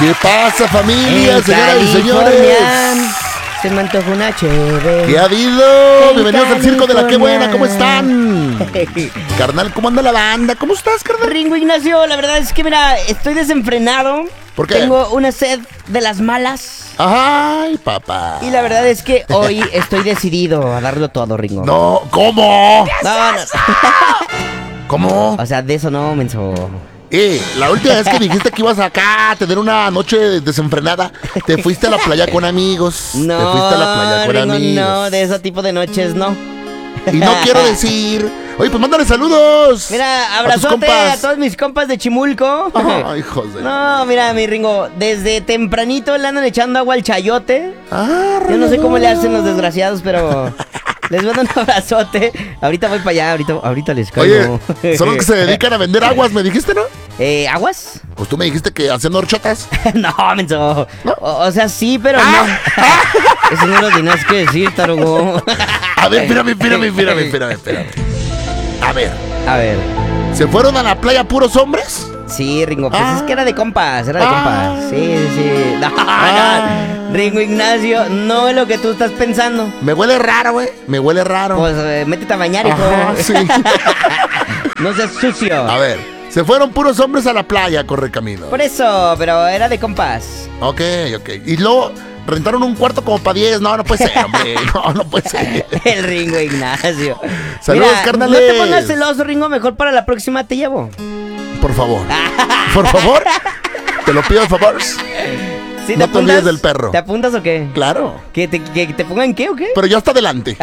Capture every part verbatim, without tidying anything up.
¿Qué pasa, familia, En señoras y California señores? se me antojó una chévere. ¿Qué ha habido? En Bienvenidos al Circo de la Qué Buena, ¿cómo California. están? Carnal, ¿cómo anda la banda? ¿Cómo estás, carnal? Ringo Ignacio, la verdad es que mira, estoy desenfrenado. ¿Por qué? Tengo una sed de las malas. Ay, papá. Y la verdad es que hoy estoy decidido a darlo todo, Ringo. No, ¿cómo? No, no. ¿Cómo? O sea, de eso no, menso. Eh, la última vez que dijiste que ibas acá a tener una noche desenfrenada, te fuiste a la playa con amigos. No, te fuiste a la playa con Ringo, amigos. no, de ese tipo de noches no. Y no quiero decir. Oye, pues mándale saludos. Mira, a tus abrazote a, compas. todos mis compas de Chimulco. Ay, José. No, mira, mi Ringo, desde tempranito le andan echando agua al chayote. Ah, Yo no sé cómo le hacen los desgraciados, pero les mando un abrazote. Ahorita voy para allá, ahorita, ahorita les caigo. Oye, son los que se dedican a vender aguas, me dijiste, ¿no? Eh, ¿aguas? Pues tú me dijiste que haciendo horchatas. No, menso. ¿No? O, o sea, sí, pero Ah. no. Eso no lo tenías que decir, tarugo. A ver, espérame, espérame, espérame, espérame, espérame. A ver, A ver. ¿se fueron a la playa puros hombres? Sí, Ringo, pues Ah. es que era de compas, era de Ah. compas. Sí, sí. No, Ah. no. Ringo Ignacio, no es lo que tú estás pensando. Me huele raro, güey. Me huele raro. Pues eh, métete a bañar, hijo. Ajá, sí. No seas sucio. A ver, se fueron puros hombres a la playa, corre camino. Por eso, pero era de compas. Ok, ok. Y luego rentaron un cuarto como para diez. No, no puede ser, hombre. No, no puede ser. El Ringo Ignacio. Saludos, Mira, carnales. no te pongas celoso, Ringo. Mejor para la próxima te llevo. Por favor. Por favor. Te lo pido, por favor. ¿Sí, No te olvides del perro. ¿Te apuntas o qué? Claro. ¿Que te, que te pongan qué o qué? Pero yo hasta adelante.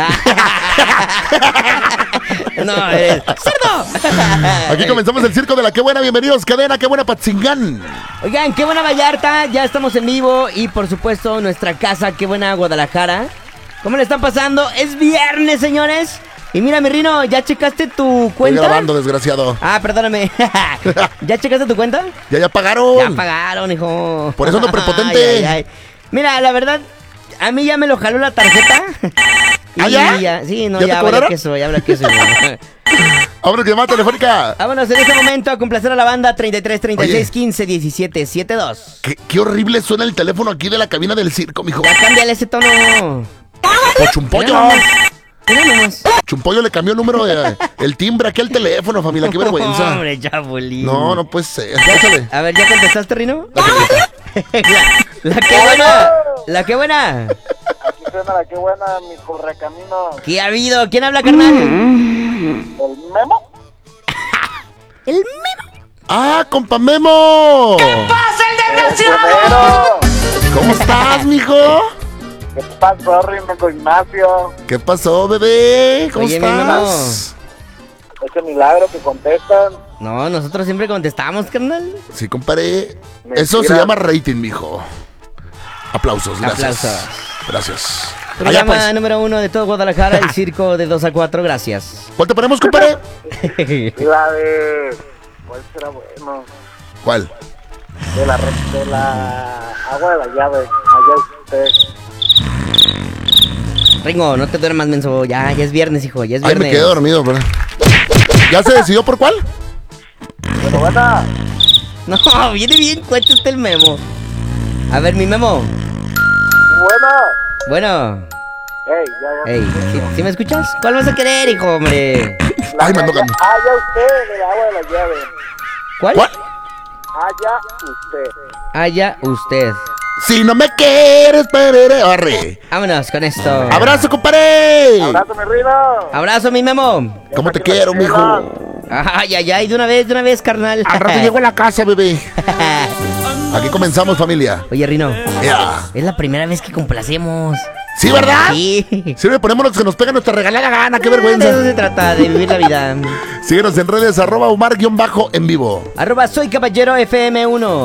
No, eres cerdo. Aquí comenzamos el Circo de la Qué Buena. Bienvenidos, cadena, Qué Buena Patzingán. Oigan, qué buena Vallarta, ya estamos en vivo y por supuesto nuestra casa, qué buena Guadalajara. ¿Cómo le están pasando? Es viernes, señores. Y mira, mi Rino, ¿ya checaste tu Estoy cuenta? grabando, desgraciado. Ah, perdóname. ¿Ya checaste tu cuenta? Ya, ya pagaron. Ya pagaron, hijo. Por eso ando prepotente. Ay, ay, ay. Mira, la verdad, a mí ya me lo jaló la tarjeta. ¿Ah, ya? Sí, no, ¿Ya te ya, vaya cobraron? queso, ya habla queso. güey. Ahora que llamada telefónica. Vámonos en este momento a complacer a la banda treinta y tres, treinta y seis, quince, diecisiete, setenta y dos. Qué, qué horrible suena el teléfono aquí de la cabina del circo, mijo. Ya cámbiale ese tono. O Chumpollo. Mira nomás. Mira nomás. Chumpollo le cambió el número de el timbre aquí al teléfono, familia. Qué vergüenza. Hombre, Chapulín. No, no puede ser. Échale. A ver, ¿ya contestaste, Rino? la, la que buena. La que buena. Aquí suena la Qué Buena, mi correcamino. ¿Qué ha habido? ¿Quién habla, carnal? ¿El Memo? El Memo. ¡Ah, compa Memo! ¡Primero! ¿Cómo estás, mijo? ¿Qué pasó, Ringo Ignacio? ¿Qué pasó, bebé? ¿Cómo Oye, mi estás? Ese milagro que contestan. No, nosotros siempre contestamos, carnal. Sí, compadre. Mentira. Eso se llama rating, mijo. Aplausos, gracias. Aplausos. Gracias. Allá Programa pues. número uno de todo Guadalajara, el circo de dos a cuatro, gracias. ¿Cuál te ponemos, compadre? Y la de... ¿Cuál será bueno? ¿Cuál? De la, re- de la agua de la llave. Allá usted. Ringo, no te duermas, menso. Ya, ya es viernes, hijo, ya es Ay, viernes. me quedé dormido, pero... ¿Ya se decidió por cuál? Pero buena. No, viene bien, cuéntate el Memo. A ver, mi Memo. Buena. Bueno, Ey, ya, ya. hey, ¿sí, sí me escuchas? ¿Cuál vas a querer, hijo, hombre? La Ay, me de ando allá- cambiando. Allá usted, de la agua de la llave. ¿Cuál? ¿Cuál? Allá usted. Allá usted. Si no me quieres, perere, arre. Vámonos con esto. ¡Abrazo, compadre! Abrazo, mi Rino. Abrazo, mi Memo. ¿Cómo te quiero, mijo? Ay, ay, ay, de una vez, de una vez, carnal. Al rato llego a la casa, bebé. Aquí comenzamos, familia. Oye, Rino, Ya. es la primera vez que complacemos. ¿Sí, verdad? Sí. Sí, le ponemos lo que se nos pega nuestra regalada gana, qué De eso vergüenza. se trata, de vivir la vida. Síguenos en redes, arroba Omar-en vivo. Arroba soy caballero F M uno.